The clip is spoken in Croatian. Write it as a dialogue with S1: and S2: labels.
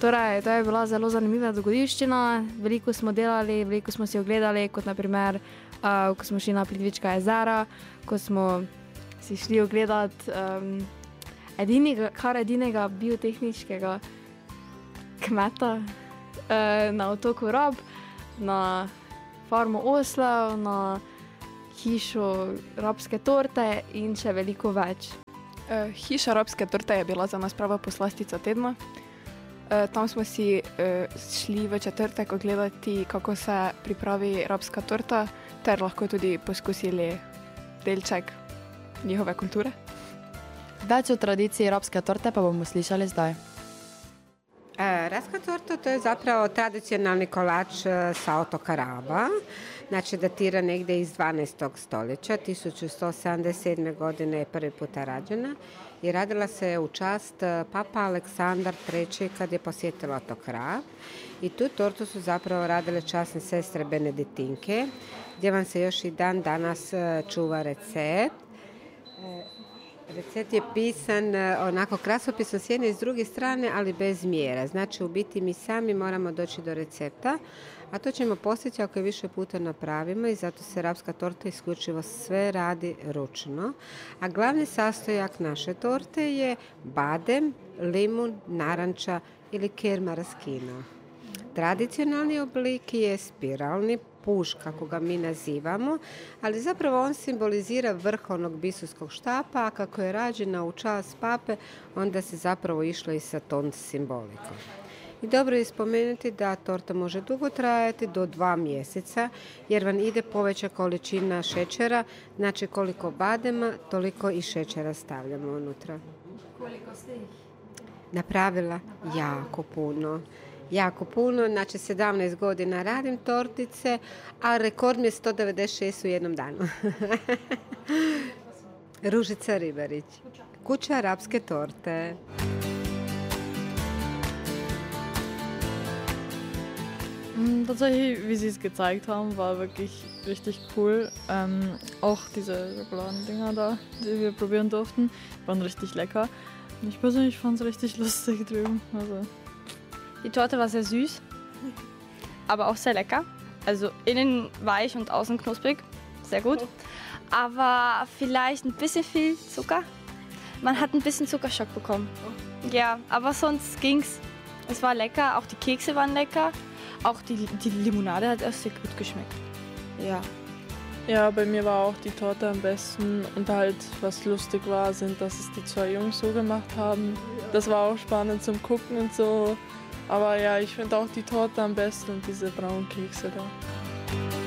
S1: Torej, to je bila zelo zanimiva dogodivščina. Veliko smo delali, veliko smo si ogledali, kot naprimer, ko smo šli na Plitvička jezera, ko smo si šli ogledati edinega biotehniškega kmeta na otoku Rab, na farmo oslov, na hišo rabske torte in še veliko več.
S2: Hiša rabske torte je bila za nas prava poslastica tedna. Tam smo si šli v četrtek ogledati, kako se pripravi rabska torta, ter lahko tudi poskusili delček njihove kulture.
S3: Več o tradiciji rabske torte pa bomo slišali zdaj.
S4: Rabska torta to je zapravo tradicionalni kolač sa otoka Raba, znači datira negdje iz 12. stoljeća, 1177. godine je prvi puta rađena i radila se u čast papa Aleksandar III. Kad je posjetila otok Rab i tu tortu su zapravo radile časne sestre Benediktinke, gdje vam se još i dan danas čuva recept. Recept je pisan onako krasopisno s jedne i s druge strane, ali bez mjera. Znači, u biti mi sami moramo doći do recepta, a to ćemo postići ako je više puta napravimo i zato se rabska torta isključivo sve radi ručno. A glavni sastojak naše torte je badem, limun, naranča ili kermaraskina. Tradicionalni oblik je spiralni puš, kako ga mi nazivamo, ali zapravo on simbolizira vrh onog biskupskog štapa, a kako je rađena u čast pape, onda se zapravo išlo i sa tom simbolikom. I dobro je spomenuti da torta može dugo trajati do 2 mjeseca, jer vam ide poveća količina šećera, znači koliko badema, toliko i šećera stavljamo unutra.
S1: Koliko ste ih
S4: napravila? Jako puno. Jako puno, znači 17 godina radim tortice, a rekord mi je 196 u jednom danu. Ružica Ribarić, kuća rabske torte.
S5: Tatsächlich, wie sie es gezeigt haben, war wirklich richtig cool. Auch diese Schokoladendinger da, die wir probieren durften, waren richtig lecker. Und ich persönlich fand es richtig lustig drüben. Also.
S6: Die Torte war sehr süß, aber auch sehr lecker. Also innen weich und außen knusprig, sehr gut. Aber vielleicht ein bisschen viel Zucker. Man hat ein bisschen Zuckerschock bekommen. Ja, aber sonst ging's. Es war lecker, auch die Kekse waren lecker. Auch die Limonade hat erst sehr gut geschmeckt. Ja.
S5: Ja, bei mir war auch die Torte am besten und halt was lustig war, sind, dass es die 2 Jungs so gemacht haben. Das war auch spannend zum Gucken und so. Aber ja, ich finde auch die Torte am besten und diese braunen Kekse da.